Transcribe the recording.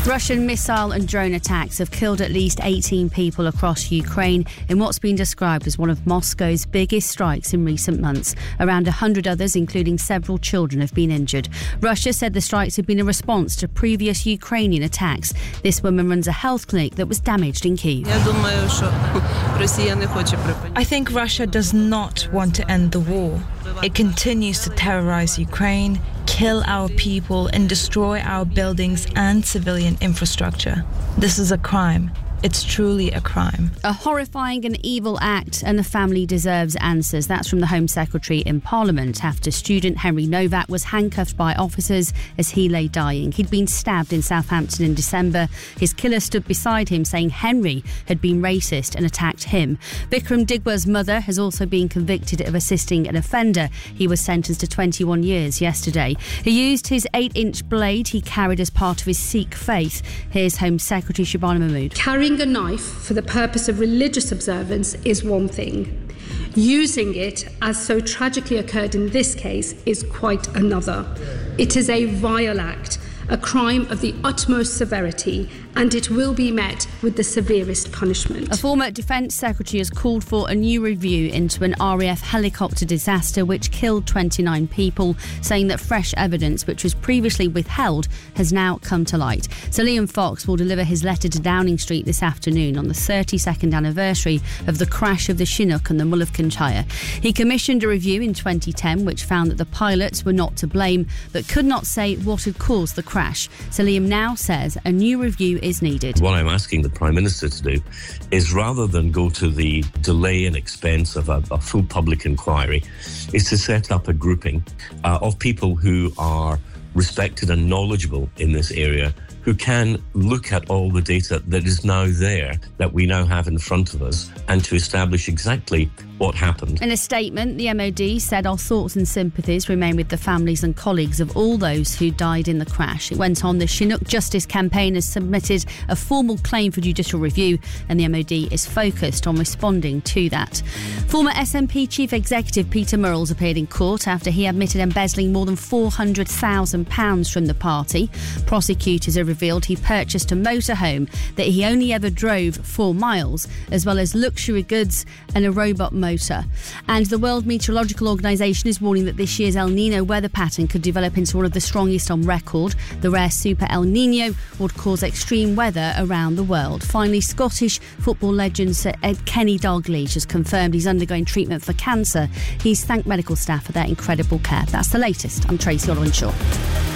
Russian missile and drone attacks have killed at least 18 people across Ukraine in what's been described as one of Moscow's biggest strikes in recent months. Around 100 others, including several children, have been injured. Russia said the strikes have been a response to previous Ukrainian attacks. This woman runs a health clinic that was damaged in Kyiv. I think Russia does not want to end the war. It continues to terrorize Ukraine, kill our people, and destroy our buildings and civilian infrastructure. This is a crime. It's truly a crime. A horrifying and evil act, and the family deserves answers. That's from the Home Secretary in Parliament after student Henry Novak was handcuffed by officers as he lay dying. He'd been stabbed in Southampton in December. His killer stood beside him saying Henry had been racist and attacked him. Vikram Digwa's mother has also been convicted of assisting an offender. He was sentenced to 21 years yesterday. He used his 8-inch blade he carried as part of his Sikh faith. Here's Home Secretary Shabana Mahmood. Carrying a knife for the purpose of religious observance is one thing. Using it, as so tragically occurred in this case, is quite another. It is a vile act, a crime of the utmost severity, and it will be met with the severest punishment. A former Defence Secretary has called for a new review into an RAF helicopter disaster which killed 29 people, saying that fresh evidence which was previously withheld has now come to light. Sir Liam Fox will deliver his letter to Downing Street this afternoon on the 32nd anniversary of the crash of the Chinook and the Mull of Kintyre. He commissioned a review in 2010 which found that the pilots were not to blame but could not say what had caused the crash. Sir Liam now says a new review is needed. What I'm asking the Prime Minister to do is, rather than go to the delay and expense of a full public inquiry, is to set up a grouping of people who are respected and knowledgeable in this area, who can look at all the data that is now there, that we now have in front of us, and to establish exactly what happened. In a statement, the MOD said our thoughts and sympathies remain with the families and colleagues of all those who died in the crash. It went on, the Chinook Justice Campaign has submitted a formal claim for judicial review, and the MOD is focused on responding to that. Former SNP Chief Executive Peter Murrells appeared in court after he admitted embezzling more than £400,000 from the party. Prosecutors have revealed he purchased a motorhome that he only ever drove 4 miles, as well as luxury goods and a robot motor. And the World Meteorological Organisation is warning that this year's El Nino weather pattern could develop into one of the strongest on record. The rare Super El Nino would cause extreme weather around the world. Finally, Scottish football legend Sir Kenny Dalglish has confirmed he's undergoing treatment for cancer. He's thanked medical staff for their incredible care. That's the latest. I'm Tracy Olwyn-Shaw.